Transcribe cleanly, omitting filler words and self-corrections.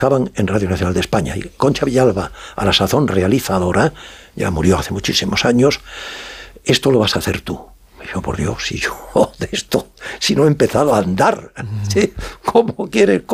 Acaban en Radio Nacional de España. Y Concha Villalba, a la sazón realizadora, ya murió hace muchísimos años, esto lo vas a hacer tú. Y yo, por Dios, si yo de esto, si no he empezado a andar, ¿sí? ¿Cómo quieres?